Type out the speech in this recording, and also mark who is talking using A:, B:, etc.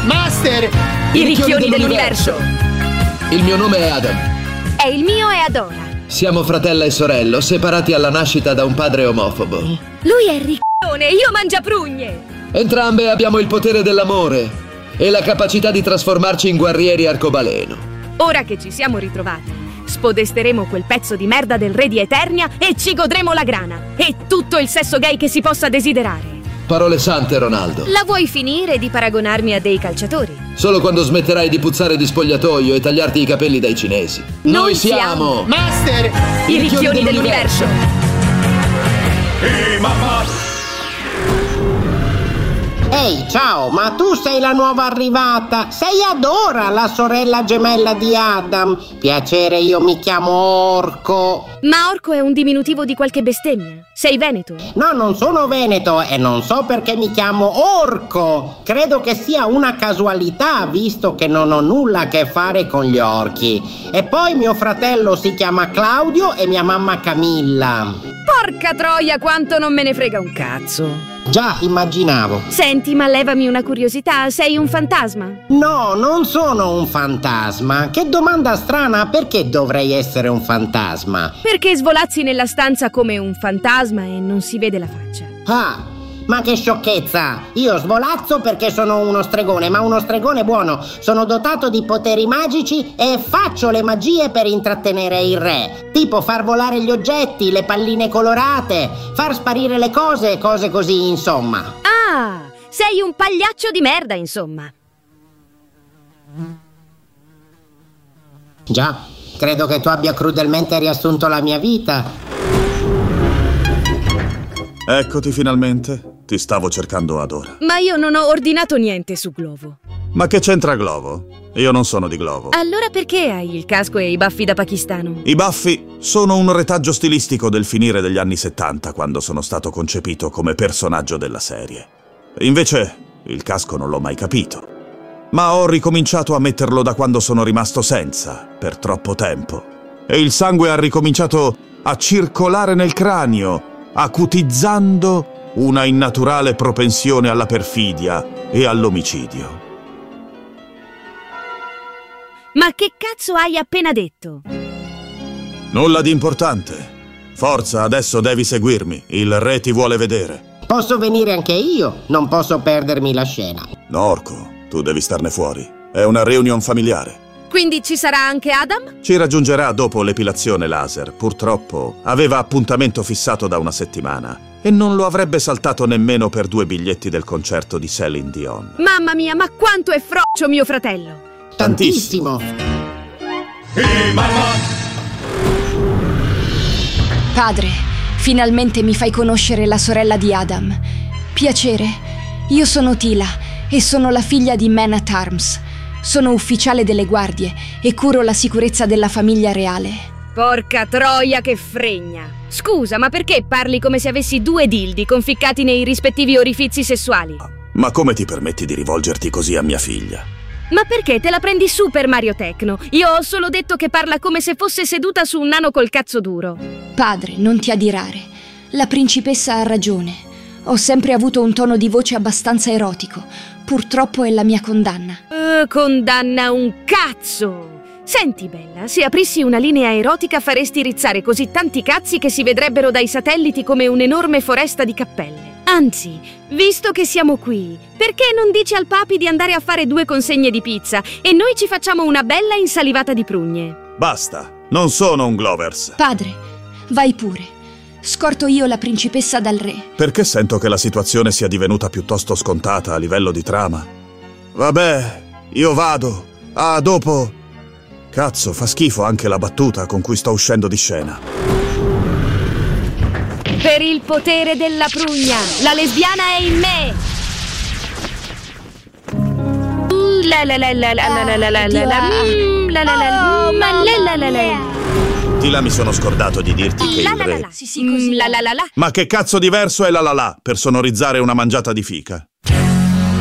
A: Master!
B: I ricchioni dell'universo!
C: Il mio nome è Adam.
B: E il mio è Adora.
C: Siamo fratello e sorello, separati alla nascita da un padre omofobo.
B: Lui è ricchione, io mangiaprugne.
C: Entrambe abbiamo il potere dell'amore e la capacità di trasformarci in guerrieri arcobaleno.
B: Ora che ci siamo ritrovati, spodesteremo quel pezzo di merda del re di Eternia e ci godremo la grana e tutto il sesso gay che si possa desiderare.
C: Parole sante, Ronaldo.
B: La vuoi finire di paragonarmi a dei calciatori?
C: Solo quando smetterai di puzzare di spogliatoio e tagliarti i capelli dai cinesi. Noi siamo
A: Master!
B: i ricchioni dell'universo.
D: Mamma!
E: Ehi, ciao, ma tu sei la nuova arrivata. Sei Adora, la sorella gemella di Adam. Piacere, io mi chiamo Orco.
B: Ma Orco è un diminutivo di qualche bestemmia. Sei veneto?
E: No, non sono veneto e non so perché mi chiamo Orco. Credo che sia una casualità, visto che non ho nulla a che fare con gli orchi. E poi mio fratello si chiama Claudio e mia mamma Camilla.
B: Porca troia, quanto non me ne frega un cazzo.
E: Già, immaginavo.
B: Senti, ma levami una curiosità, sei un fantasma?
E: No, non sono un fantasma. Che domanda strana, perché dovrei essere un fantasma?
B: Perché svolazzi nella stanza come un fantasma e non si vede la faccia.
E: Ah, ma che sciocchezza! Io svolazzo perché sono uno stregone, ma uno stregone buono. Sono dotato di poteri magici e faccio le magie per intrattenere il re. Tipo far volare gli oggetti, le palline colorate, far sparire le cose così, insomma.
B: Ah, sei un pagliaccio di merda, insomma.
E: Già, credo che tu abbia crudelmente riassunto la mia vita.
D: Eccoti finalmente. Ti stavo cercando Adora.
B: Ma io non ho ordinato niente su Glovo.
D: Ma che c'entra Glovo? Io non sono di Glovo.
B: Allora perché hai il casco e i baffi da pakistano?
D: I baffi sono un retaggio stilistico del finire degli anni 70, quando sono stato concepito come personaggio della serie. Invece, il casco non l'ho mai capito. Ma ho ricominciato a metterlo da quando sono rimasto senza, per troppo tempo. E il sangue ha ricominciato a circolare nel cranio, acutizzando una innaturale propensione alla perfidia e all'omicidio.
B: Ma che cazzo hai appena detto?
D: Nulla di importante. Forza, adesso devi seguirmi. Il re ti vuole vedere.
E: Posso venire anche io? Non posso perdermi la scena.
D: No, Orco, tu devi starne fuori. È una reunion familiare.
B: Quindi ci sarà anche Adam?
D: Ci raggiungerà dopo l'epilazione laser. Purtroppo aveva appuntamento fissato da una settimana e non lo avrebbe saltato nemmeno per 2 biglietti del concerto di Céline Dion.
B: Mamma mia, ma quanto è froccio mio fratello!
E: Tantissimo!
F: Padre, finalmente mi fai conoscere la sorella di Adam. Piacere, io sono Tila e sono la figlia di Man at Arms. Sono ufficiale delle guardie e curo la sicurezza della famiglia reale.
B: Porca troia che fregna! Scusa, ma perché parli come se avessi 2 dildi conficcati nei rispettivi orifizi sessuali?
D: Ma come ti permetti di rivolgerti così a mia figlia?
B: Ma perché te la prendi Super Mario Tecno? Io ho solo detto che parla come se fosse seduta su un nano col cazzo duro.
F: Padre, non ti adirare. La principessa ha ragione. Ho sempre avuto un tono di voce abbastanza erotico. Purtroppo è la mia condanna.
B: Condanna un cazzo! Senti, bella, se aprissi una linea erotica faresti rizzare così tanti cazzi che si vedrebbero dai satelliti come un'enorme foresta di cappelle. Anzi, visto che siamo qui, perché non dici al papi di andare a fare 2 consegne di pizza e noi ci facciamo una bella insalivata di prugne?
D: Basta, non sono un Glovers.
F: Padre, vai pure. Scorto io la principessa dal re.
D: Perché sento che la situazione sia divenuta piuttosto scontata a livello di trama? Vabbè, io vado. A dopo. Cazzo, fa schifo anche la battuta con cui sto uscendo di scena.
B: Per il potere della prugna, la lesbiana è in me!
D: Di là mi sono scordato di dirti che il re...
F: Sì, così.
D: Ma che cazzo diverso è la la la per sonorizzare una mangiata di fica?